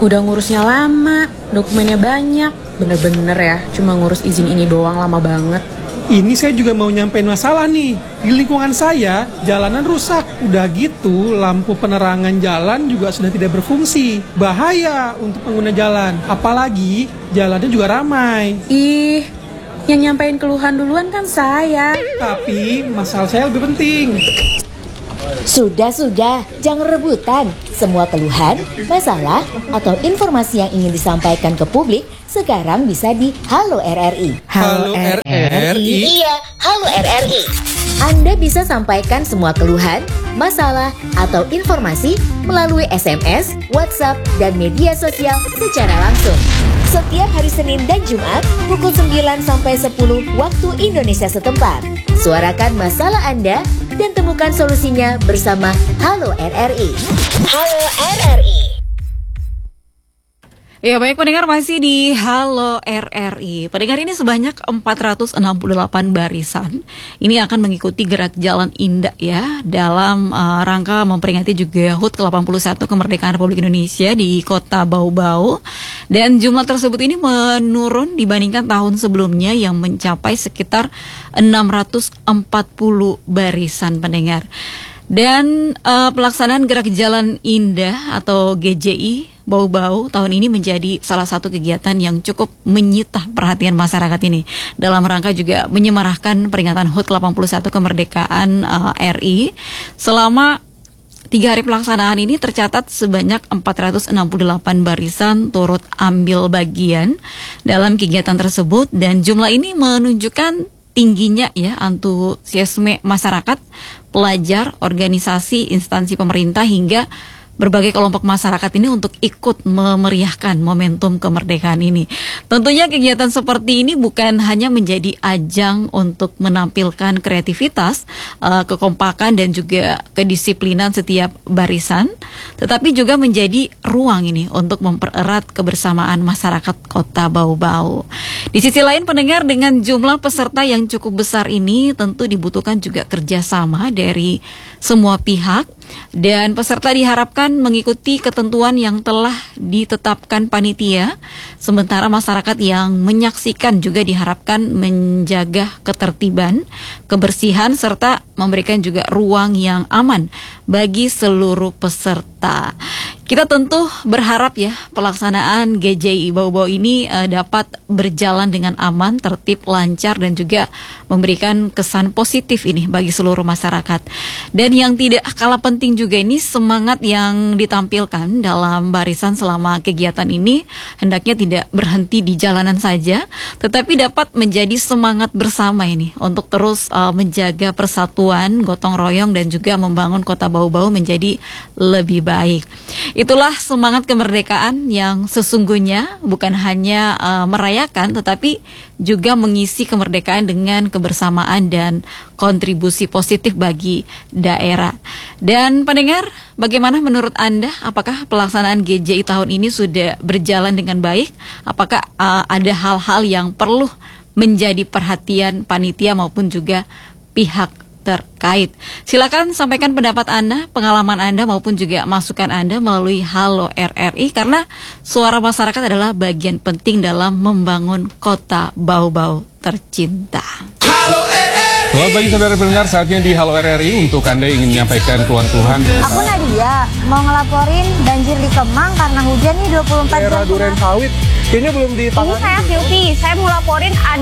Udah ngurusnya lama, dokumennya banyak. Bener-bener ya, cuma ngurus izin ini doang lama banget. Ini saya juga mau nyampein masalah nih. Di lingkungan saya, jalanan rusak. Udah gitu, lampu penerangan jalan juga sudah tidak berfungsi. Bahaya untuk pengguna jalan. Apalagi, jalannya juga ramai. Ih, yang nyampein keluhan duluan kan saya. Tapi, masalah saya lebih penting. Sudah, jangan rebutan. Semua keluhan, masalah, atau informasi yang ingin disampaikan ke publik sekarang bisa di Halo RRI. Halo RRI? Iya, Halo RRI. Anda bisa sampaikan semua keluhan, masalah, atau informasi melalui SMS, WhatsApp, dan media sosial secara langsung. Setiap hari Senin dan Jumat pukul 9 sampai 10 waktu Indonesia setempat. Suarakan masalah Anda dan temukan solusinya bersama Halo RRI. Halo RRI. Ya baik pendengar, masih di Halo RRI. Pendengar, ini sebanyak 468 barisan ini akan mengikuti gerak jalan indah ya dalam rangka memperingati juga HUT ke-81 kemerdekaan Republik Indonesia di Kota Bau-Bau. Dan jumlah tersebut ini menurun dibandingkan tahun sebelumnya yang mencapai sekitar 640 barisan pendengar. Dan pelaksanaan gerak jalan indah atau GJI Bau-Bau tahun ini menjadi salah satu kegiatan yang cukup menyita perhatian masyarakat ini dalam rangka juga menyemarakan peringatan HUT ke-81 kemerdekaan RI. Selama 3 hari pelaksanaan ini tercatat sebanyak 468 barisan turut ambil bagian dalam kegiatan tersebut, dan jumlah ini menunjukkan tingginya ya antusiasme masyarakat, pelajar, organisasi, instansi pemerintah hingga berbagai kelompok masyarakat ini untuk ikut memeriahkan momentum kemerdekaan ini. Tentunya kegiatan seperti ini bukan hanya menjadi ajang untuk menampilkan kreativitas, kekompakan dan juga kedisiplinan setiap barisan, tetapi juga menjadi ruang ini untuk mempererat kebersamaan masyarakat Kota Bau-Bau. Di sisi lain pendengar, dengan jumlah peserta yang cukup besar ini tentu dibutuhkan juga kerjasama dari semua pihak, dan peserta diharapkan mengikuti ketentuan yang telah ditetapkan panitia, sementara masyarakat yang menyaksikan juga diharapkan menjaga ketertiban, kebersihan, serta memberikan juga ruang yang aman bagi seluruh peserta. Kita tentu berharap ya pelaksanaan GJI Bau-Bau ini dapat berjalan dengan aman, tertib, lancar, dan juga memberikan kesan positif ini bagi seluruh masyarakat. Dan yang tidak kalah penting juga ini semangat yang ditampilkan dalam barisan selama kegiatan ini hendaknya tidak berhenti di jalanan saja, tetapi dapat menjadi semangat bersama ini untuk terus menjaga persatuan, gotong royong, dan juga membangun Kota Bau-Bau menjadi lebih baik. Itulah semangat kemerdekaan yang sesungguhnya bukan hanya merayakan, tetapi juga mengisi kemerdekaan dengan kebersamaan dan kontribusi positif bagi daerah. Dan pendengar, bagaimana menurut Anda? Apakah pelaksanaan GJI tahun ini sudah berjalan dengan baik? Apakah ada hal-hal yang perlu menjadi perhatian panitia maupun juga pihak terkait? Silakan sampaikan pendapat Anda, pengalaman Anda maupun juga masukan Anda melalui Halo RRI, karena suara masyarakat adalah bagian penting dalam membangun Kota Bau-Bau tercinta. Halo RRI. Selamat pagi saudara pendengar, saatnya di Halo RRI untuk Anda yang ingin menyampaikan keluhan-keluhan. Aku Nadia, mau ngelaporin banjir di Kemang karena hujan nih 24 jam. Daerah Duren Sawit, kayaknya belum ditangani. Ini saya Silvi, saya mau laporin ada